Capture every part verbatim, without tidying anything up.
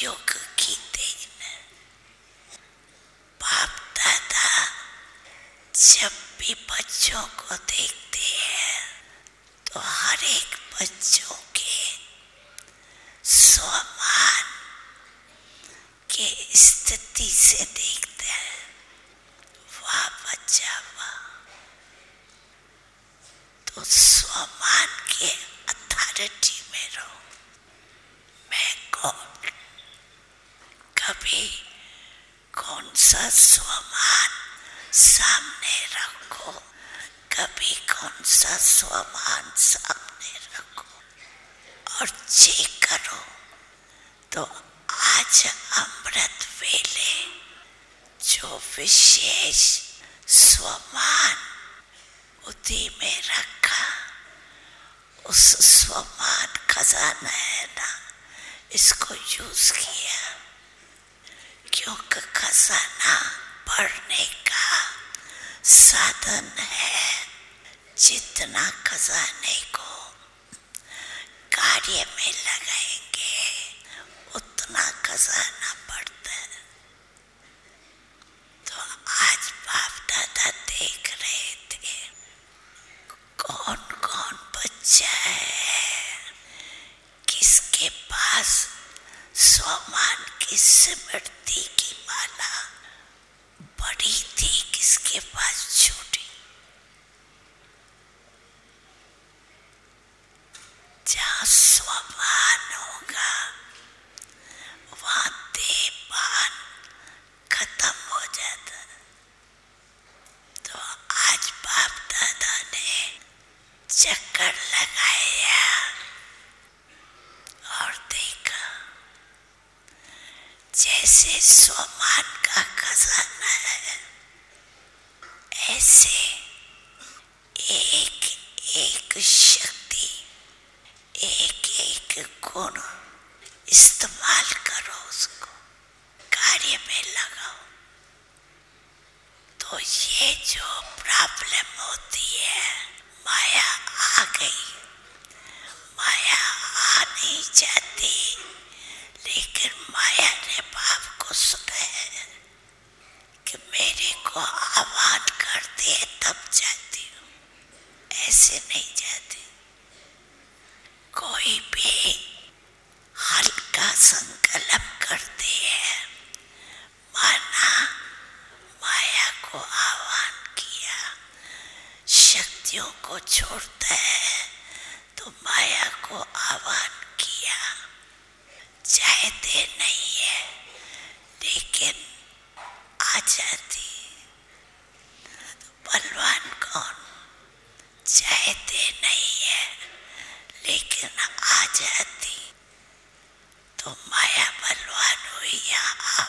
युग की देन। बाप दादा जब भी बच्चों को देखते हैं तो हर एक बच्चों के स्वमान के स्थिति से देखते हैं। वाह बच्चा वाह। तो स्वमान के अथॉरिटी में रहो। मैं कौन, कभी कौन सा स्वमान सामने रखो, कभी कौन सा स्वमान सामने रखो और चेक करो। तो आज अमृत वेले जो विशेष स्वमान बुद्धि में रखा, उस स्वमान खजाना है ना, इसको यूज किया। क्योंकि खजाना पढ़ने का साधन है। जितना खजाने को कार्य में लगाएंगे उतना खजाना बढ़ता है। तो आज बाप दादा देख रहे थे कौन कौन बच्चा है, किसके पास स्वमान की स्मृति की माला बड़ी थी, किसके पास छोटी। जहाँ स्वमान होगा वहाँ देहभान खत्म हो जाता। तो आज बाप दादा ने चक्कर लगाया और देखा जैसे स्वमान का खजाना है, ऐसे एक एक शक्ति, एक एक गुण इस्तेमाल करो, उसको कार्य में लगाओ। तो ये जो प्रॉब्लम होती है, माया आ गई, माया आ नहीं जाती, लेकिन माया ने बाप को सुना है कि मेरे को आह्वान करते है तब जाती हूँ, ऐसे नहीं जाती। कोई भी हल्का संकल्प करते हैं, माना माया को आह्वान किया, शक्तियों को छोड़ता है तो माया को आह्वान किया, चाहते नहीं है लेकिन आ जाती। तो बलवान कौन, चाहते नहीं है लेकिन आ जाती। तो माया बलवान हुई यहाँ।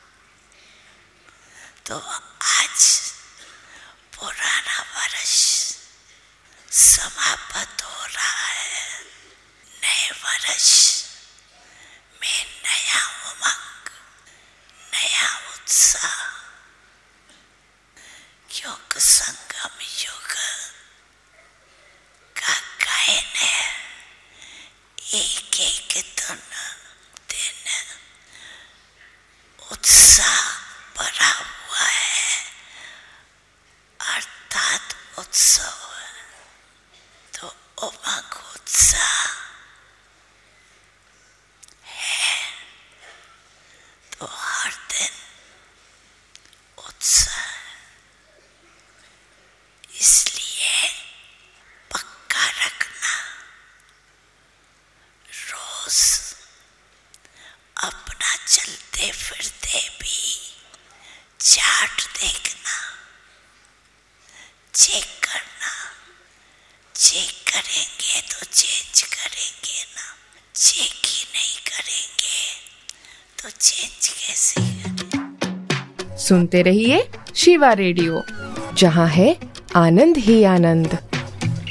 तो आज पुराना वर्ष समाप्त हो रहा है। नए वर्ष में नया उमंग, नया उत्साह, क्योंकि संगम युग का गायन है। एक एक दिन दिन उत्साह भरा हुआ है, अर्थात उत्सव। तो उमंग उत्साह है, तो हर दिन उत्साह। इसलिए पक्का रखना, रोज अपना चलते फिरते भी चार्ट देखना, चेक करना। चेक करेंगे तो चेंज करेंगे ना, चेक ही नहीं करेंगे तो चेंज कैसे करें। सुनते रहिए शिवा रेडियो, जहां है आनंद ही आनंद।